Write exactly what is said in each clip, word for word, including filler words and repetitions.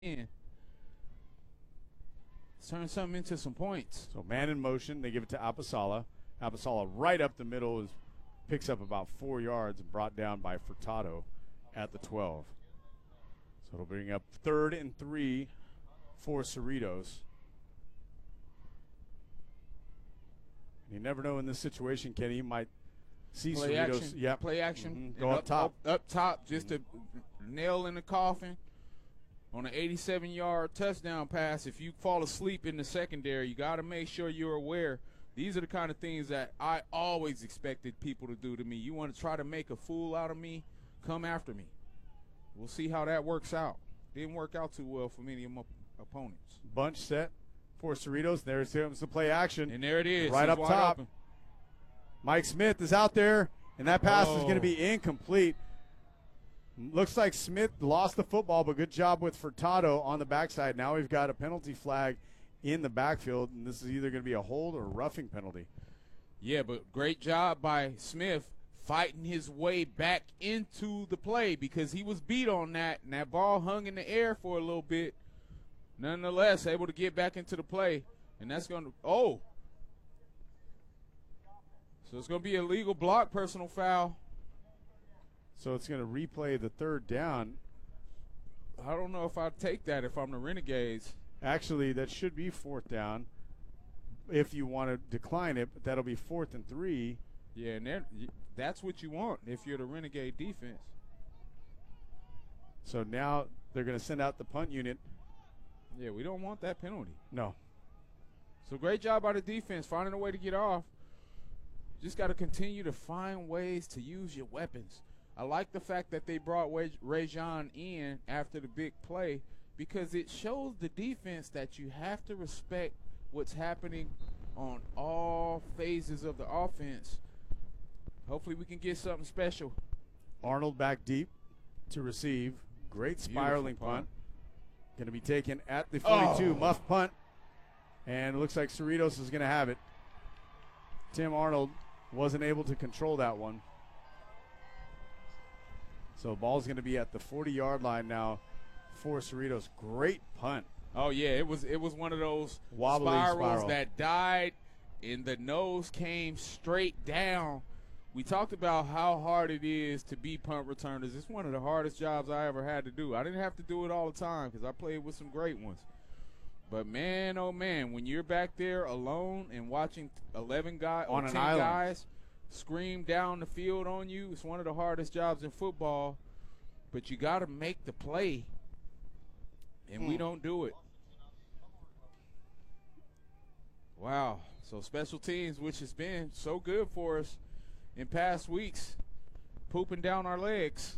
in. Let's turn something into some points. So man in motion, they give it to Apasala. Apasala right up the middle is picks up about four yards and brought down by Furtado at the twelve. So it'll bring up third and three for Cerritos. You never know in this situation, Kenny. You might see Play Cerritos. action. Yeah, Play action. Mm-hmm. Go And up top. Up, up top, just a nail in the coffin on an eighty-seven yard touchdown pass. If you fall asleep in the secondary, you got to make sure you're aware. These are the kind of things that I always expected people to do to me. You want to try to make a fool out of me, come after me. We'll see how that works out. Didn't work out too well for many of my opponents. Bunch set for Cerritos. There's him to play action. And there it is. Right He's up wide top. open. Mike Smith is out there, and that pass Oh. is going to be incomplete. Looks like Smith lost the football, but good job with Furtado on the backside. Now we've got a penalty flag in the backfield, and this is either going to be a hold or a roughing penalty. Yeah, but great job by Smith fighting his way back into the play because he was beat on that, and that ball hung in the air for a little bit. Nonetheless, able to get back into the play, and that's going to – oh. So it's going to be a legal block, personal foul. So it's going to replay the third down. I don't know if I'd take that if I'm the Renegades. Actually, that should be fourth down if you want to decline it, but that'll be fourth and three. Yeah, and that's what you want if you're the Renegade defense. So now they're going to send out the punt unit. Yeah, we don't want that penalty. No. So great job by the defense finding a way to get off. Just got to continue to find ways to use your weapons. I like the fact that they brought Rajon in after the big play because it shows the defense that you have to respect what's happening on all phases of the offense. Hopefully we can get something special. Arnold back deep to receive. Great spiraling Beautiful punt. punt. Going to be taken at the forty-two. Oh. Muff punt. And it looks like Cerritos is going to have it. Tim Arnold wasn't able to control that one. So ball's going to be at the forty-yard line now for Cerritos. Great punt. Oh yeah, it was it was one of those Wobbly spirals spiral. that died, and the nose came straight down. We talked about how hard it is to be punt returners. It's one of the hardest jobs I ever had to do. I didn't have to do it all the time because I played with some great ones. But man, oh man, when you're back there alone and watching eleven guys or On an ten island. guys scream down the field on you, it's one of the hardest jobs in football. But you got to make the play, and we Hmm. don't do it. Wow. So special teams, which has been so good for us in past weeks, pooping down our legs.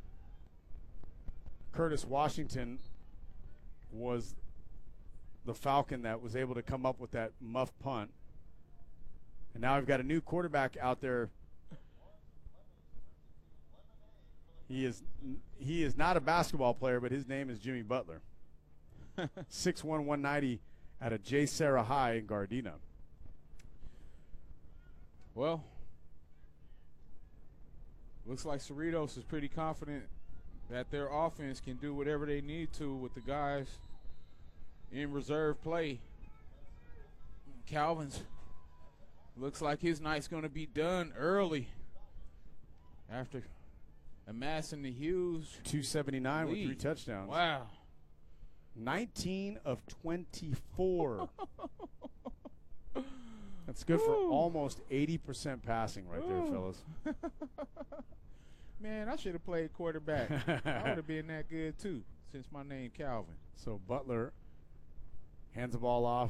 Curtis Washington was the Falcon that was able to come up with that muff punt. And now we've got a new quarterback out there. He is he is not a basketball player, but his name is Jimmy Butler. six one, one ninety out of J. Sarah High in Gardena. Well, looks like Cerritos is pretty confident that their offense can do whatever they need to with the guys in reserve play. Calvin's looks like his night's going to be done early after amassing the huge two seventy-nine with lead. three touchdowns. Wow. nineteen of twenty-four. That's good for Woo. almost eighty percent passing right there, Ooh. fellas. Man, I should have played quarterback. I would have been that good too, since my name Calvin. So Butler hands the ball off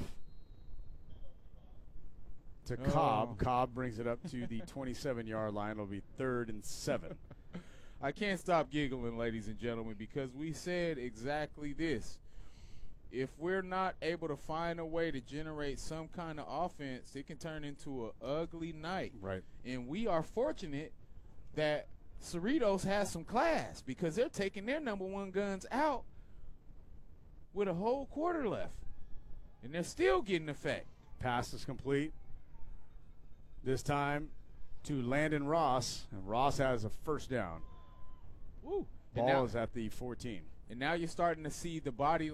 to Oh. Cobb. Cobb brings it up to the twenty-seven-yard line. It'll be third and seven. I can't stop giggling, ladies and gentlemen, because we said exactly this. If we're not able to find a way to generate some kind of offense, it can turn into an ugly night. Right. And we are fortunate that Cerritos has some class because they're taking their number one guns out with a whole quarter left. And they're still getting effect. Pass is complete. This time to Landon Ross. And Ross has a first down. Woo. And Ball now, is at the fourteen. And now you're starting to see the body